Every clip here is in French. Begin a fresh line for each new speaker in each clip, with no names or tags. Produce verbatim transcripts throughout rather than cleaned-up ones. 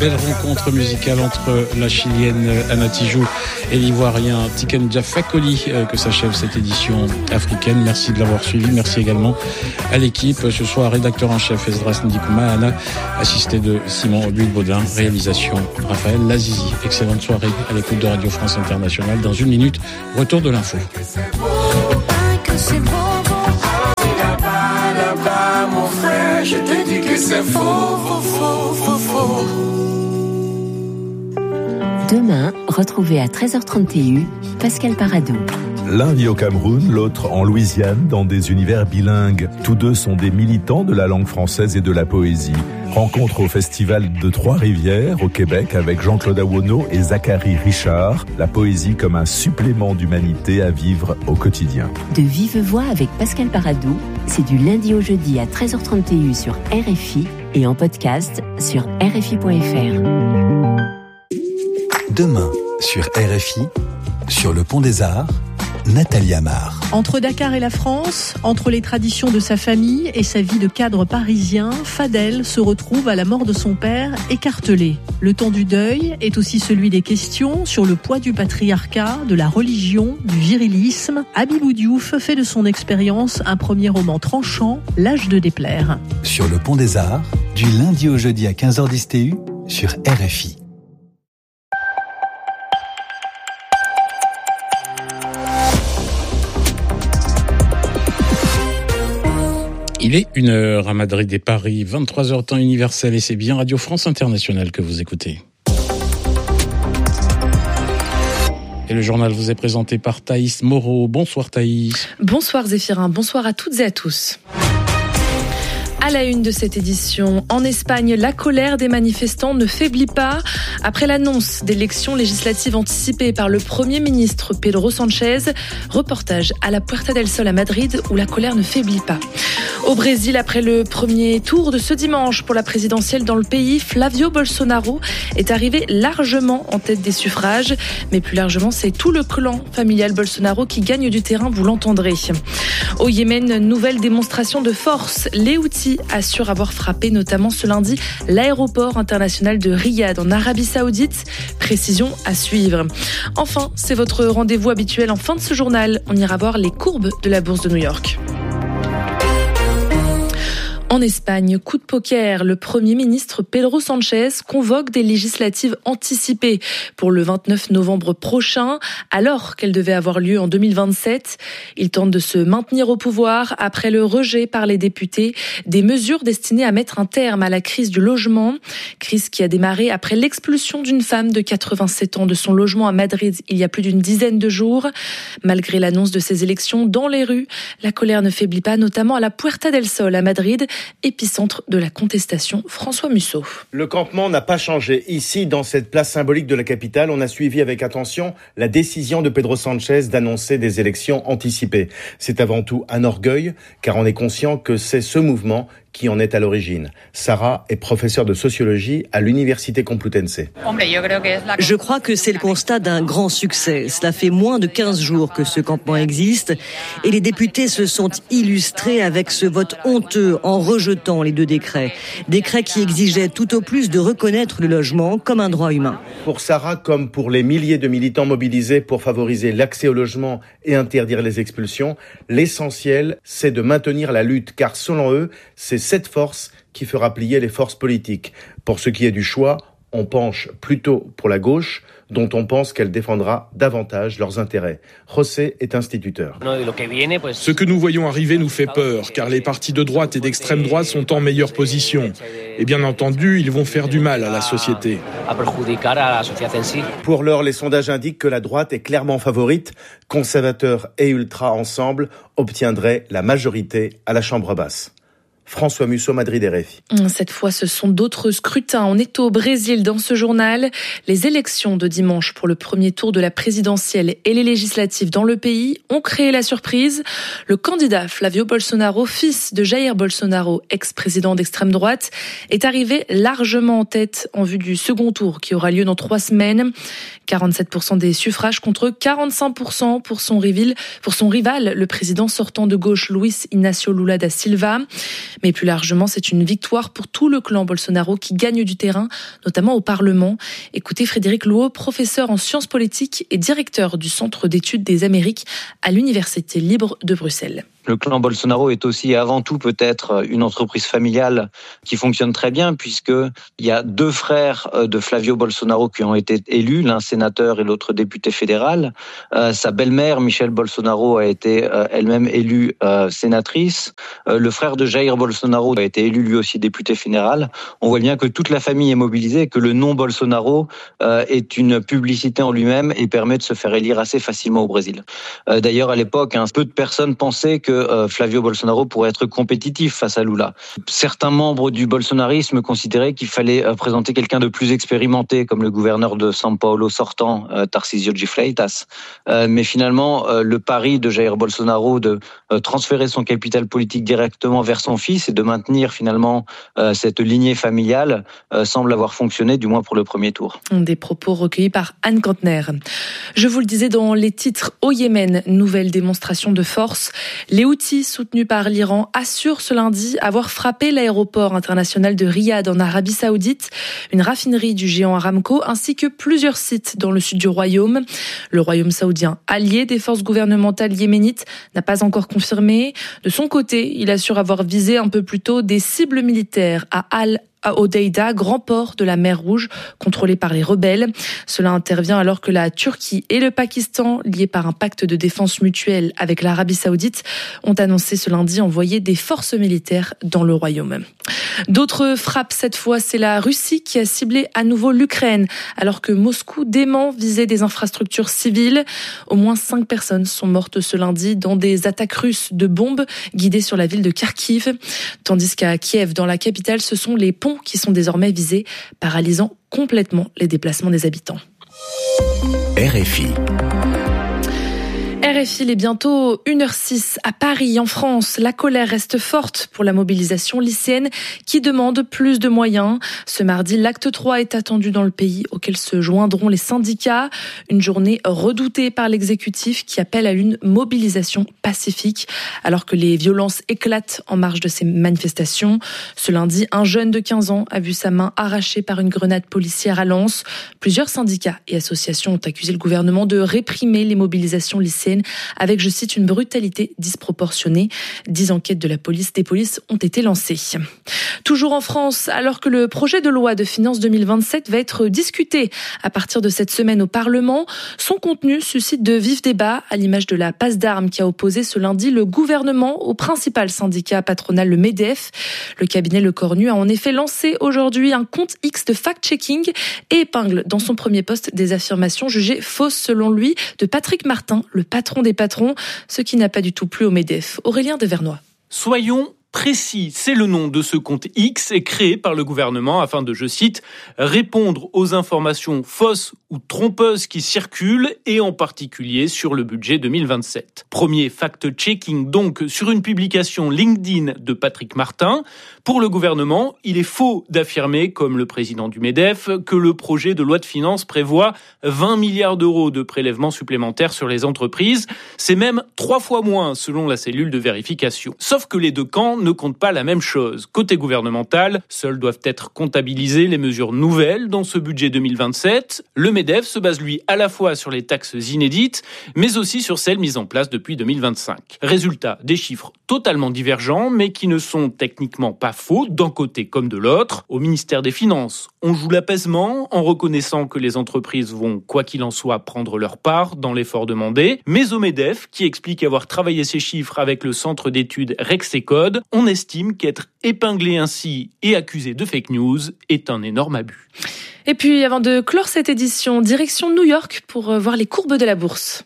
Belle rencontre musicale entre la Chilienne Anna Tijoux et l'Ivoirien Tiken Jah Fakoly que s'achève cette édition africaine. Merci de l'avoir suivi. Merci également à l'équipe. Ce soir, rédacteur en chef Esdras Ndikoumana, assisté de Simon Bulle-Baudin, réalisation Raphaël Lazizi. Excellente soirée à l'écoute de Radio France Internationale. Dans une minute, retour de l'info.
Je te dis que c'est faux, faux, faux, faux, faux.
Demain, retrouvez à treize heures trente Pascal Paradou.
L'un vit au Cameroun, l'autre en Louisiane, dans des univers bilingues. Tous deux sont des militants de la langue française et de la poésie. Rencontre au Festival de Trois-Rivières, au Québec, avec Jean-Claude Awono et Zachary Richard. La poésie comme un supplément d'humanité à vivre au quotidien.
De vive voix avec Pascal Paradou, c'est du lundi au jeudi à treize heures trente sur R F I et en podcast sur R F I point F R.
Demain, sur R F I, sur le Pont des Arts, Nathalie Amar.
Entre Dakar et la France, entre les traditions de sa famille et sa vie de cadre parisien, Fadel se retrouve à la mort de son père écartelé. Le temps du deuil est aussi celui des questions sur le poids du patriarcat, de la religion, du virilisme. Habibou Diouf fait de son expérience un premier roman tranchant, L'âge de déplaire.
Sur le Pont des Arts, du lundi au jeudi à quinze heures dix T U, sur R F I.
Il est une heure à Madrid et Paris, vingt-trois heures temps universel, et c'est bien Radio France Internationale que vous écoutez. Et le journal vous est présenté par Thaïs Moreau. Bonsoir Thaïs.
Bonsoir Zéphirin, bonsoir à toutes et à tous. À la une de cette édition, en Espagne, la colère des manifestants ne faiblit pas. Après l'annonce d'élections législatives anticipées par le Premier ministre Pedro Sánchez, reportage à la Puerta del Sol à Madrid où la colère ne faiblit pas. Au Brésil, après le premier tour de ce dimanche pour la présidentielle dans le pays, Flavio Bolsonaro est arrivé largement en tête des suffrages. Mais plus largement, c'est tout le clan familial Bolsonaro qui gagne du terrain, vous l'entendrez. Au Yémen, nouvelle démonstration de force. Les Houthis assurent avoir frappé notamment ce lundi l'aéroport international de Riyad en Arabie Saoudite. Précision à suivre. Enfin, c'est votre rendez-vous habituel en fin de ce journal. On ira voir les courbes de la bourse de New York. En Espagne, coup de poker, le Premier ministre Pedro Sánchez convoque des législatives anticipées pour le vingt-neuf novembre prochain, alors qu'elles devaient avoir lieu en deux mille vingt-sept. Il tente de se maintenir au pouvoir après le rejet par les députés des mesures destinées à mettre un terme à la crise du logement. Crise qui a démarré après l'expulsion d'une femme de quatre-vingt-sept ans de son logement à Madrid il y a plus d'une dizaine de jours. Malgré l'annonce de ces élections dans les rues, la colère ne faiblit pas, notamment à la Puerta del Sol à Madrid, épicentre de la contestation. François Musso.
Le campement n'a pas changé. Ici, dans cette place symbolique de la capitale, on a suivi avec attention la décision de Pedro Sánchez d'annoncer des élections anticipées. C'est avant tout un orgueil, car on est conscient que c'est ce mouvement qui en est à l'origine. Sarah est professeure de sociologie à l'Université Complutense.
Je crois que c'est le constat d'un grand succès. Cela fait moins de quinze jours que ce campement existe et les députés se sont illustrés avec ce vote honteux en rejetant les deux décrets. Décrets qui exigeaient tout au plus de reconnaître le logement comme un droit humain.
Pour Sarah, comme pour les milliers de militants mobilisés pour favoriser l'accès au logement et interdire les expulsions, l'essentiel, c'est de maintenir la lutte, car selon eux, c'est cette force qui fera plier les forces politiques. Pour ce qui est du choix, on penche plutôt pour la gauche, dont on pense qu'elle défendra davantage leurs intérêts. José est instituteur.
Ce que nous voyons arriver nous fait peur, car les partis de droite et d'extrême droite sont en meilleure position. Et bien entendu, ils vont faire du mal à la société.
Pour l'heure, les sondages indiquent que la droite est clairement favorite. Conservateurs et ultras ensemble obtiendraient la majorité à la Chambre basse. François Musso, Madrid R F I.
Cette fois, ce sont d'autres scrutins. On est au Brésil dans ce journal. Les élections de dimanche pour le premier tour de la présidentielle et les législatives dans le pays ont créé la surprise. Le candidat Flavio Bolsonaro, fils de Jair Bolsonaro, ex-président d'extrême droite, est arrivé largement en tête en vue du second tour qui aura lieu dans trois semaines. quarante-sept pour cent des suffrages contre quarante-cinq pour cent pour son rival, pour son rival, le président sortant de gauche Luis Inácio Lula da Silva. Mais plus largement, c'est une victoire pour tout le clan Bolsonaro qui gagne du terrain, notamment au Parlement. Écoutez Frédéric Louot, professeur en sciences politiques et directeur du Centre d'études des Amériques à l'Université libre de Bruxelles.
Le clan Bolsonaro est aussi et avant tout peut-être une entreprise familiale qui fonctionne très bien puisqu'il y a deux frères de Flavio Bolsonaro qui ont été élus, l'un sénateur et l'autre député fédéral. Euh, sa belle-mère, Michelle Bolsonaro, a été euh, elle-même élue euh, sénatrice. Euh, le frère de Jair Bolsonaro a été élu lui aussi député fédéral. On voit bien que toute la famille est mobilisée et que le nom Bolsonaro euh, est une publicité en lui-même et permet de se faire élire assez facilement au Brésil. Euh, d'ailleurs, à l'époque, hein, peu de personnes pensaient que que Flavio Bolsonaro pourrait être compétitif face à Lula. Certains membres du bolsonarisme considéraient qu'il fallait présenter quelqu'un de plus expérimenté, comme le gouverneur de São Paulo sortant, Tarcísio de Freitas. Mais finalement, le pari de Jair Bolsonaro de transférer son capital politique directement vers son fils et de maintenir finalement cette lignée familiale semble avoir fonctionné, du moins pour le premier tour.
Des propos recueillis par Anne Kantner. Je vous le disais dans les titres, au Yémen, nouvelle démonstration de force. Les Houthis, soutenus par l'Iran, assurent ce lundi avoir frappé l'aéroport international de Riyad en Arabie Saoudite, une raffinerie du géant Aramco, ainsi que plusieurs sites dans le sud du royaume. Le royaume saoudien, allié des forces gouvernementales yéménites, n'a pas encore confirmé. De son côté, il assure avoir visé un peu plus tôt des cibles militaires à Al à Hodeïda, grand port de la mer Rouge, contrôlé par les rebelles. Cela intervient alors que la Turquie et le Pakistan, liés par un pacte de défense mutuelle avec l'Arabie Saoudite, ont annoncé ce lundi envoyer des forces militaires dans le royaume. D'autres frappes cette fois, c'est la Russie qui a ciblé à nouveau l'Ukraine, alors que Moscou dément viser des infrastructures civiles. Au moins cinq personnes sont mortes ce lundi dans des attaques russes de bombes guidées sur la ville de Kharkiv. Tandis qu'à Kiev, dans la capitale, ce sont les ponts qui sont désormais visés, paralysant complètement les déplacements des habitants.
R F I.
R F I, il est bientôt une heure six à Paris, en France. La colère reste forte pour la mobilisation lycéenne qui demande plus de moyens. Ce mardi, l'acte trois est attendu dans le pays, auquel se joindront les syndicats. Une journée redoutée par l'exécutif qui appelle à une mobilisation pacifique, alors que les violences éclatent en marge de ces manifestations. Ce lundi, un jeune de quinze ans a vu sa main arrachée par une grenade policière à Lens. Plusieurs syndicats et associations ont accusé le gouvernement de réprimer les mobilisations lycéennes avec, je cite, une brutalité disproportionnée. Dix enquêtes de la police, des polices ont été lancées. Toujours en France, alors que le projet de loi de finances deux mille vingt-sept va être discuté à partir de cette semaine au Parlement, son contenu suscite de vifs débats, à l'image de la passe d'armes qui a opposé ce lundi le gouvernement au principal syndicat patronal, le MEDEF. Le cabinet Le Cornu a en effet lancé aujourd'hui un compte X de fact-checking et épingle dans son premier post des affirmations jugées fausses selon lui de Patrick Martin, le patron des patrons, ce qui n'a pas du tout plu au MEDEF. Aurélien Devernois.
Soyons précis, c'est le nom de ce compte X et créé par le gouvernement afin de, je cite, répondre aux informations fausses ou trompeuses qui circulent et en particulier sur le budget deux mille vingt-sept. Premier fact-checking donc sur une publication LinkedIn de Patrick Martin. Pour le gouvernement, il est faux d'affirmer, comme le président du MEDEF, que le projet de loi de finances prévoit vingt milliards d'euros de prélèvements supplémentaires sur les entreprises. C'est même trois fois moins selon la cellule de vérification. Sauf que les deux camps ne comptent pas la même chose. Côté gouvernemental, seuls doivent être comptabilisées les mesures nouvelles dans ce budget deux mille vingt-sept. Le MEDEF se base lui à la fois sur les taxes inédites, mais aussi sur celles mises en place depuis deux mille vingt-cinq. Résultat, des chiffres totalement divergents, mais qui ne sont techniquement pas faux d'un côté comme de l'autre. Au ministère des Finances, on joue l'apaisement en reconnaissant que les entreprises vont, quoi qu'il en soit, prendre leur part dans l'effort demandé. Mais au MEDEF, qui explique avoir travaillé ces chiffres avec le centre d'études Rexecode, on estime qu'être épinglé ainsi et accusé de fake news est un énorme abus.
Et puis, avant de clore cette édition, direction New York pour voir les courbes de la bourse.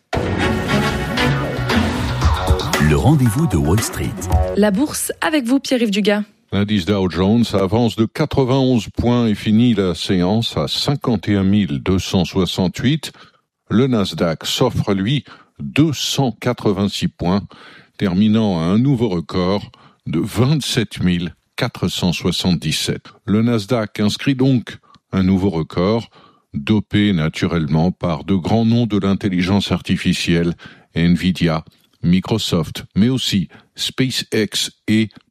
Le rendez-vous de Wall Street.
La bourse avec vous, Pierre-Yves Dugas.
L'indice Dow Jones avance de quatre-vingt-onze points et finit la séance à cinquante et un mille deux cent soixante-huit. Le Nasdaq s'offre, lui, deux cent quatre-vingt-six points, terminant à un nouveau record de vingt-sept mille quatre cent soixante-dix-sept. Le Nasdaq inscrit donc un nouveau record, dopé naturellement par de grands noms de l'intelligence artificielle, Nvidia, Microsoft, mais aussi SpaceX et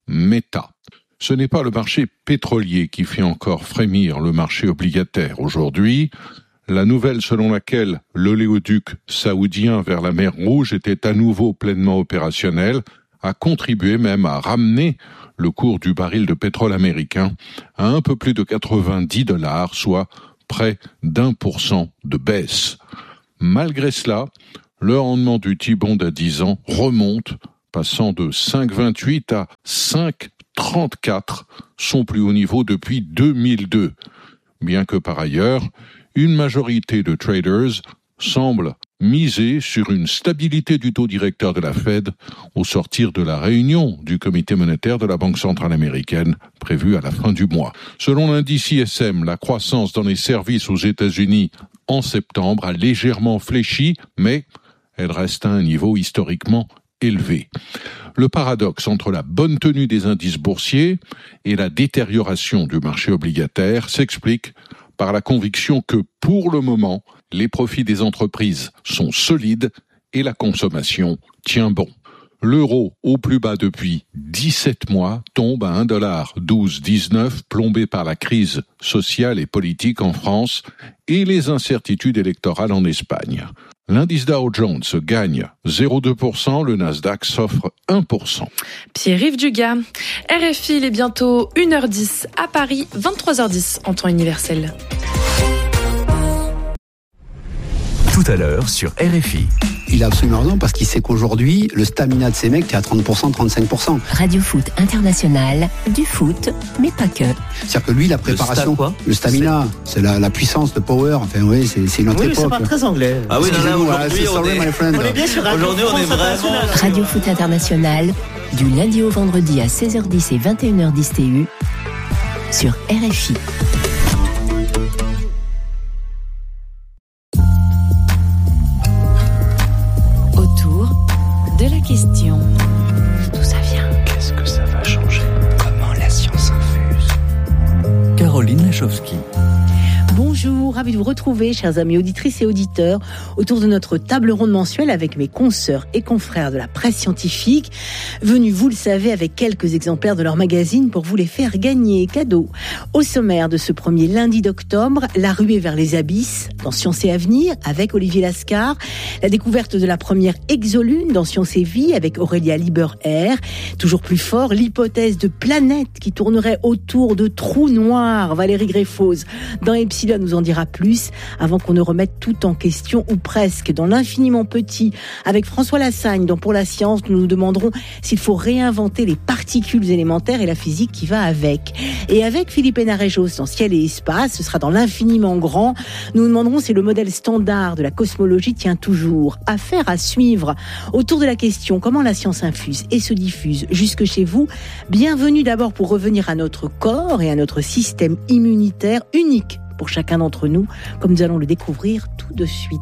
Meta. Ce n'est pas le marché pétrolier qui fait encore frémir le marché obligataire aujourd'hui. La nouvelle selon laquelle l'oléoduc saoudien vers la mer Rouge était à nouveau pleinement opérationnel a contribué même à ramener le cours du baril de pétrole américain à un peu plus de quatre-vingt-dix dollars, soit près d'un pour cent de baisse. Malgré cela, le rendement du T-bond à dix ans remonte, passant de cinq virgule vingt-huit à cinq virgule trente-quatre, son plus haut niveau depuis deux mille deux. Bien que par ailleurs, une majorité de traders semble miser sur une stabilité du taux directeur de la Fed au sortir de la réunion du comité monétaire de la Banque centrale américaine prévue à la fin du mois. Selon l'indice I S M, la croissance dans les services aux États-Unis en septembre a légèrement fléchi, mais elle reste à un niveau historiquement élevé. Le paradoxe entre la bonne tenue des indices boursiers et la détérioration du marché obligataire s'explique par la conviction que, pour le moment, les profits des entreprises sont solides et la consommation tient bon. L'euro, au plus bas depuis dix-sept mois, tombe à un dollar douze dix-neuf, plombé par la crise sociale et politique en France et les incertitudes électorales en Espagne. L'indice Dow Jones gagne zéro virgule deux pour cent, le Nasdaq s'offre un pour cent.
Pierre-Yves Dugas, R F I, il est bientôt une heure dix à Paris, vingt-trois heures dix en temps universel.
Tout à l'heure sur R F I.
Il a absolument raison parce qu'il sait qu'aujourd'hui, le stamina de ces mecs est à trente pour cent, trente-cinq pour cent.
Radio Foot International, du foot, mais pas que.
C'est-à-dire que lui, la préparation,
le, sta-
le stamina, c'est, c'est la, la puissance, le power, enfin oui, c'est, c'est notre
oui,
époque.
Oui, c'est pas très anglais.
Ah oui, non, là, aujourd'hui,
on, est, on est bien sur Radio Aujourd'hui, on est vraiment...
Radio Foot International, du lundi au vendredi à seize heures dix et vingt et une heures dix T U, sur R F I. De la question, d'où ça vient?
Qu'est-ce que ça va changer? Comment la science infuse? Caroline Lachowski.
Bonjour, ravi de vous retrouver, chers amis auditrices et auditeurs, autour de notre table ronde mensuelle avec mes consoeurs et confrères de la presse scientifique, venus, vous le savez, avec quelques exemplaires de leur magazine pour vous les faire gagner. Cadeau. Au sommaire de ce premier lundi d'octobre, la ruée vers les abysses dans Science et Avenir avec Olivier Lascar, la découverte de la première exolune dans Science et Vie avec Aurélia Lieber-Air, toujours plus fort, l'hypothèse de planètes qui tournerait autour de trous noirs. Valérie Greffoz dans Epsilon nous en dira plus avant qu'on ne remette tout en question ou presque. Dans l'infiniment petit avec François Lassagne dont pour la science nous nous demanderons s'il faut réinventer les particules élémentaires et la physique qui va avec. Et avec Philippe Hénarejos dans Ciel et Espace, ce sera dans l'infiniment grand, nous nous demanderons si le modèle standard de la cosmologie tient toujours. Affaire à suivre autour de la question comment la science infuse et se diffuse jusque chez vous. Bienvenue d'abord pour revenir à notre corps et à notre système immunitaire unique pour chacun d'entre nous, comme nous allons le découvrir tout de suite.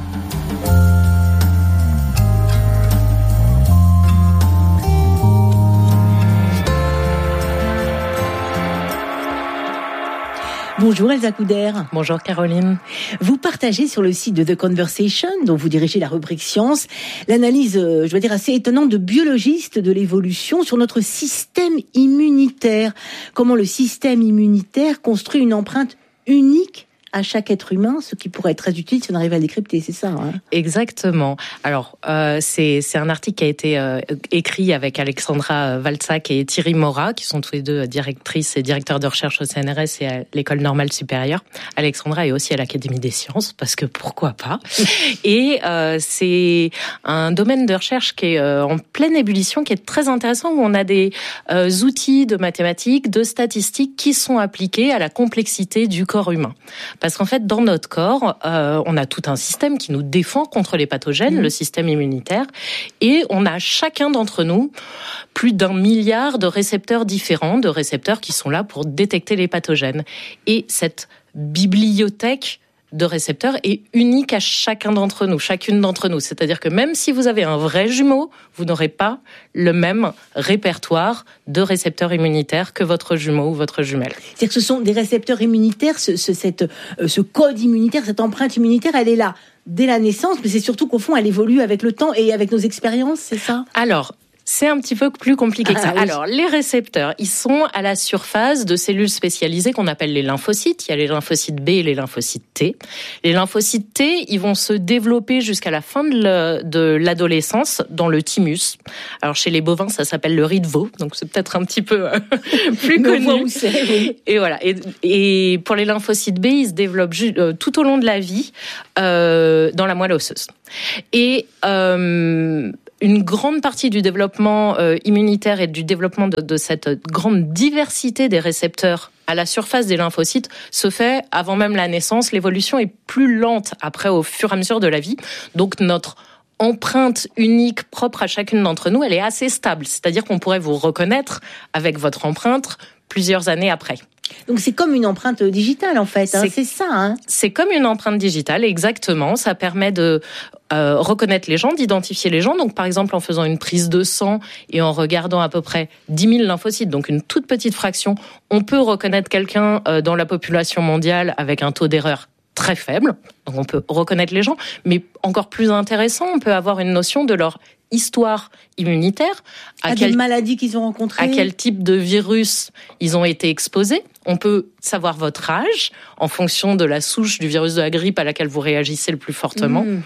Bonjour Elsa Couder.
Bonjour Caroline.
Vous partagez sur le site de The Conversation, dont vous dirigez la rubrique Science, l'analyse, je dois dire, assez étonnante de biologistes de l'évolution sur notre système immunitaire. Comment le système immunitaire construit une empreinte unique à chaque être humain, ce qui pourrait être très utile si on arrive à le décrypter, c'est ça hein?
Exactement. Alors, euh, c'est, c'est un article qui a été euh, écrit avec Alexandra Walczak et Thierry Morat, qui sont tous les deux directrices et directeurs de recherche au C N R S et à l'École normale supérieure. Alexandra est aussi à l'Académie des sciences, parce que pourquoi pas. Et euh, c'est un domaine de recherche qui est euh, en pleine ébullition, qui est très intéressant, où on a des euh, outils de mathématiques, de statistiques qui sont appliqués à la complexité du corps humain. Parce qu'en fait, dans notre corps, euh, on a tout un système qui nous défend contre les pathogènes, mmh. le système immunitaire, et on a chacun d'entre nous plus d'un milliard de récepteurs différents, de récepteurs qui sont là pour détecter les pathogènes. Et cette bibliothèque de récepteurs est unique à chacun d'entre nous, chacune d'entre nous. C'est-à-dire que même si vous avez un vrai jumeau, vous n'aurez pas le même répertoire de récepteurs immunitaires que votre jumeau ou votre jumelle.
C'est-à-dire que ce sont des récepteurs immunitaires, ce, ce, cette, euh, ce code immunitaire, cette empreinte immunitaire, elle est là dès la naissance, mais c'est surtout qu'au fond, elle évolue avec le temps et avec nos expériences, c'est ça ?
Alors,
C'est un petit peu plus compliqué que ça.
Ah, oui.
Alors, les récepteurs, ils sont à la surface de cellules spécialisées qu'on appelle les lymphocytes. Il y a les lymphocytes B et les lymphocytes T. Les lymphocytes T, ils vont se développer jusqu'à la fin de, le, de l'adolescence dans le thymus. Alors, chez les bovins, ça s'appelle le riz de veau, donc c'est peut-être un petit peu euh, plus
Mais on
connu.
voit où c'est, oui.
Et voilà. Et, et pour les lymphocytes B, ils se développent ju- euh, tout au long de la vie euh, dans la moelle osseuse. Et euh, une grande partie du développement euh, immunitaire et du développement de, de cette grande diversité des récepteurs à la surface des lymphocytes se fait avant même la naissance. L'évolution est plus lente après au fur et à mesure de la vie. Donc notre empreinte unique propre à chacune d'entre nous, elle est assez stable. C'est-à-dire qu'on pourrait vous reconnaître avec votre empreinte plusieurs années après.
Donc c'est comme une empreinte digitale en fait, hein, c'est, c'est ça. Hein.
C'est comme une empreinte digitale, exactement. Ça permet de euh, reconnaître les gens, d'identifier les gens. Donc par exemple en faisant une prise de sang et en regardant à peu près dix mille lymphocytes, donc une toute petite fraction, on peut reconnaître quelqu'un euh, dans la population mondiale avec un taux d'erreur très faible. Donc on peut reconnaître les gens, mais encore plus intéressant, on peut avoir une notion de leur histoire immunitaire,
à, à quel, des maladies qu'ils ont rencontrées,
à quel type de virus ils ont été exposés. On peut savoir votre âge en fonction de la souche du virus de la grippe à laquelle vous réagissez le plus fortement. Mmh.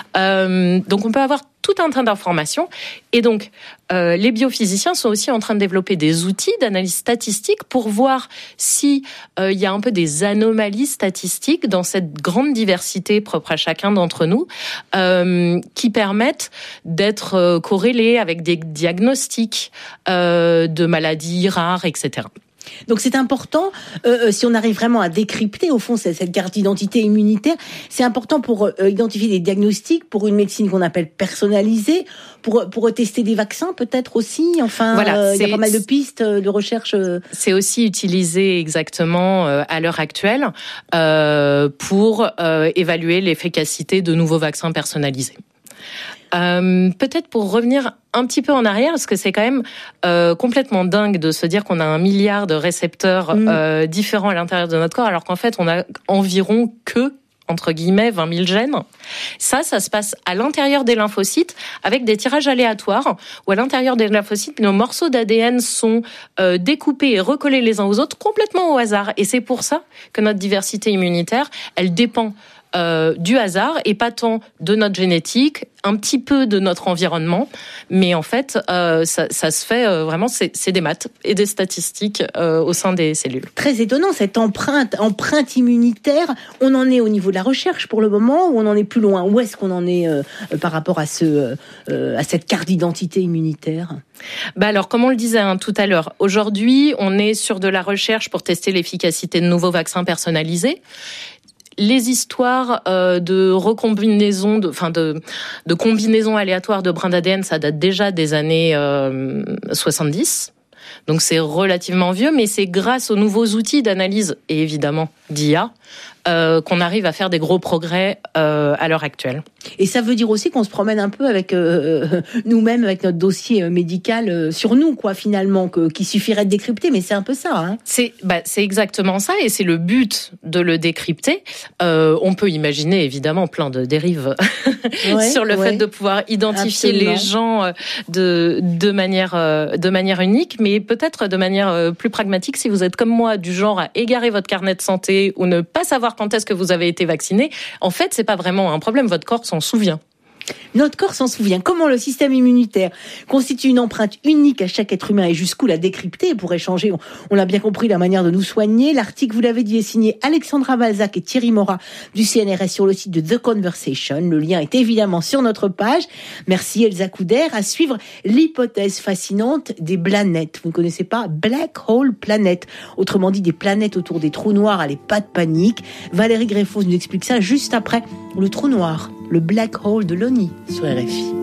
Euh, donc on peut avoir tout un tas d'informations. Et donc euh, les biophysiciens sont aussi en train de développer des outils d'analyse statistique pour voir si euh, il y a un peu des anomalies statistiques dans cette grande diversité propre à chacun d'entre nous, euh, qui permettent d'être euh, corrélés avec des diagnostics euh, de maladies rares, et cetera.
Donc c'est important, euh, si on arrive vraiment à décrypter au fond cette, cette carte d'identité immunitaire, c'est important pour euh, identifier des diagnostics, pour une médecine qu'on appelle personnalisée, pour pour tester des vaccins peut-être aussi. Enfin, voilà, euh, il y a pas mal de pistes de recherche. Euh...
C'est aussi utilisé exactement euh, à l'heure actuelle euh, pour euh, évaluer l'efficacité de nouveaux vaccins personnalisés. Euh, peut-être pour revenir un petit peu en arrière, parce que c'est quand même euh, complètement dingue de se dire qu'on a un milliard de récepteurs mmh. euh, différents à l'intérieur de notre corps, alors qu'en fait on a environ que entre guillemets vingt mille gènes. Ça, ça se passe à l'intérieur des lymphocytes avec des tirages aléatoires où à l'intérieur des lymphocytes, nos morceaux d'A D N sont euh, découpés et recollés les uns aux autres complètement au hasard. Et c'est pour ça que notre diversité immunitaire, elle dépend Euh, du hasard et pas tant de notre génétique, un petit peu de notre environnement, mais en fait, euh, ça, ça se fait euh, vraiment, c'est, c'est des maths et des statistiques euh, au sein des cellules.
Très étonnant, cette empreinte, empreinte immunitaire. On en est au niveau de la recherche pour le moment, ou on en est plus loin? Où est-ce qu'on en est euh, par rapport à ce, euh, à cette carte d'identité immunitaire?
Bah alors, comme on le disait hein, tout à l'heure, aujourd'hui, on est sur de la recherche pour tester l'efficacité de nouveaux vaccins personnalisés. Les histoires euh, de recombinaison, de, enfin de, de combinaisons aléatoires de brins d'A D N, ça date déjà des années euh, soixante-dix. Donc c'est relativement vieux, mais c'est grâce aux nouveaux outils d'analyse et évidemment d'I A euh, qu'on arrive à faire des gros progrès euh, à l'heure actuelle.
Et ça veut dire aussi qu'on se promène un peu avec euh, nous-mêmes, avec notre dossier médical euh, sur nous, quoi, finalement, que, qu'il suffirait de décrypter, mais c'est un peu ça. Hein.
C'est, bah, c'est exactement ça, et c'est le but de le décrypter. Euh, on peut imaginer évidemment plein de dérives ouais, sur le ouais. fait de pouvoir identifier Absolument. les gens de de manière de manière unique, mais peut-être de manière plus pragmatique. Si vous êtes comme moi, du genre à égarer votre carnet de santé ou ne pas savoir quand est-ce que vous avez été vacciné, en fait, c'est pas vraiment un problème. Votre corps s'en souvient.
Notre corps s'en souvient. Comment le système immunitaire constitue une empreinte unique à chaque être humain et jusqu'où la décrypter pour échanger, on, on l'a bien compris, la manière de nous soigner. L'article, vous l'avez dit, est signé Alexandra Balzac et Thierry Morat du C N R S sur le site de The Conversation. Le lien est évidemment sur notre page. Merci Elsa Couder. À suivre l'hypothèse fascinante des planètes. Vous ne connaissez pas Black Hole Planet, autrement dit des planètes autour des trous noirs. Allez, pas de panique. Valérie Greffos nous explique ça juste après le trou noir, le Black Hole de l'O N I sur R F I.